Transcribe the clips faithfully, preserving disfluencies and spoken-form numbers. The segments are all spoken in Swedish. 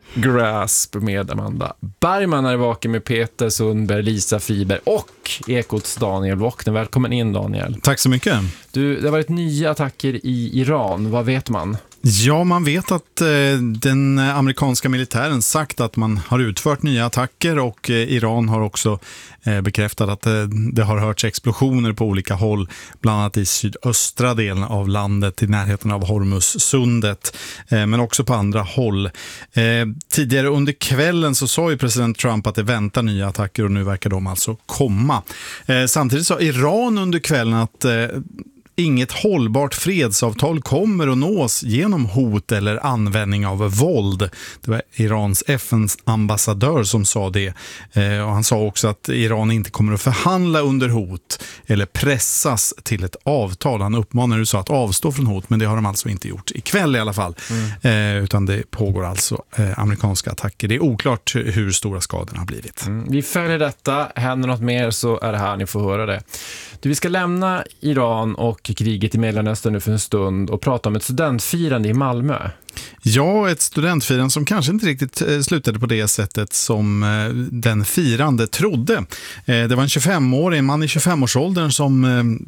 Grasp med Amanda Bergman är vaken med Peter Sundberg, Lisa Friberg och Ekots Daniel Wockner. Välkommen in, Daniel. Tack så mycket. Du, det har varit nya attacker i Iran. Vad vet man? Ja, man vet att eh, den amerikanska militären sagt att man har utfört nya attacker och eh, Iran har också eh, bekräftat att eh, det har hörts explosioner på olika håll, bland annat i sydöstra delen av landet i närheten av Hormuzsundet, eh, men också på andra håll. Eh, tidigare under kvällen så sa ju president Trump att det väntar nya attacker och nu verkar de alltså komma. Eh, samtidigt sa Iran under kvällen att eh, inget hållbart fredsavtal kommer att nås genom hot eller användning av våld. Det var Irans F N-ambassadör som sa det. Eh, och han sa också att Iran inte kommer att förhandla under hot eller pressas till ett avtal. Han uppmanar U S A att avstå från hot, men det har de alltså inte gjort ikväll i alla fall. Mm. Eh, utan det pågår alltså eh, amerikanska attacker. Det är oklart hur stora skadorna har blivit. Mm. Vi följer detta. Händer något mer så är det här, ni får höra det. Du, vi ska lämna Iran och kriget i Mellanöstern nu för en stund och prata om ett studentfirande i Malmö. Ja, ett studentfirande som kanske inte riktigt slutade på det sättet som den firande trodde. Det var en tjugofemårig, en man i tjugofemårsåldern som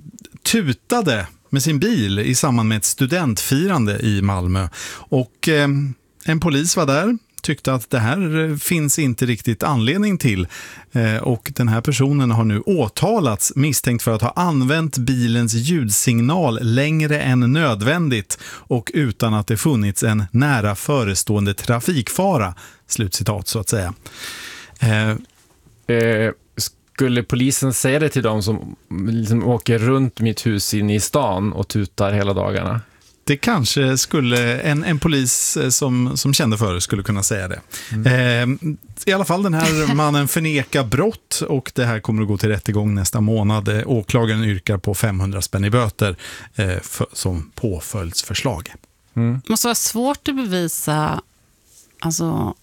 tutade med sin bil i samband med ett studentfirande i Malmö. Och en polis var där, tyckte att det här finns inte riktigt anledning till, och den här personen har nu åtalats misstänkt för att ha använt bilens ljudsignal längre än nödvändigt och utan att det funnits en nära förestående trafikfara, slutcitat så att säga. Eh, eh, skulle polisen säga det till dem som liksom åker runt mitt hus in i stan och tutar hela dagarna? Det kanske skulle en, en polis som, som kände för skulle kunna säga det. Mm. Eh, I alla fall den här mannen förnekar brott och det här kommer att gå till rättegång nästa månad. Eh, åklagaren yrkar på femhundra spänn i böter eh, för, som påföljdsförslag. Mm. Det måste vara svårt att bevisa alltså,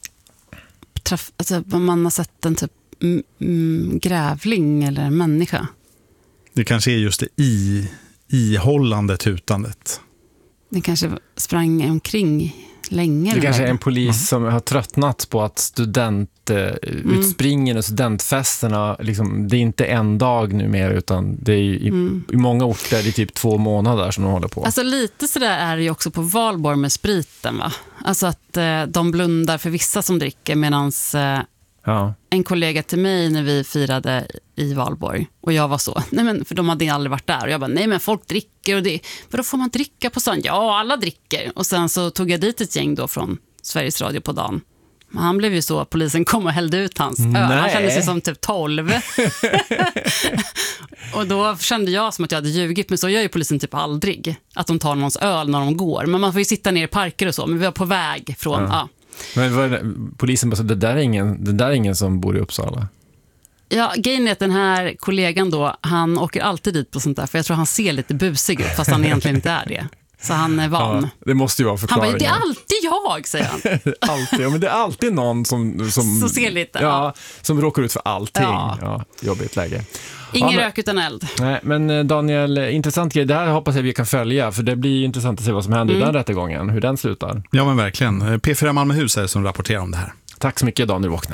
traf, alltså om man har sett en typ mm, mm, grävling eller en människa. Det kanske är just det i, ihållande tutandet. Den kanske sprang omkring länge. Det kanske är en polis som har tröttnat på att studentutspringen mm. och studentfesterna, liksom, det är inte en dag nu mer utan det är i, mm. i många orter det är typ två månader som de håller på. Alltså lite sådär är det ju också på Valborg med spriten, va? Alltså att eh, de blundar för vissa som dricker medans eh, ja. En kollega till mig när vi firade i Valborg och jag var så, nej men för de hade aldrig varit där och jag bara, nej men folk dricker och det, vadå får man dricka på stan? Ja, alla dricker. Och sen så tog jag dit ett gäng då från Sveriges Radio på dagen. Men han blev ju så att polisen kom och hällde ut hans öl. Han kände sig som typ tolv. Och då kände jag som att jag hade ljugit, men så gör ju polisen typ aldrig att de tar någons öl när de går. Men man får ju sitta ner i parker och så, men vi var på väg från, ja. ja. Men vad, polisen bara så, det där är ingen, det där är ingen som bor i Uppsala. Ja, grejen är att den här kollegan då, han åker alltid dit på sånt där, för jag tror han ser lite busig ut, fast han egentligen inte är det. Så han är van. Ja, det måste ju vara förklaringen. Han bara, det är alltid jag, säger han. alltid, ja, men det är alltid någon som... som så ser lite. Ja, ja. Som råkar ut för allting. Ja. Ja, jobbigt läge. Ingen ja, men, rök utan eld. Nej, men Daniel, intressant grej. Det här hoppas jag vi kan följa, för det blir intressant att se vad som händer mm. i den rättegången, hur den slutar. Ja, men verkligen. P fyra Malmöhus är det som rapporterar om det här. Tack så mycket, Daniel Wockner.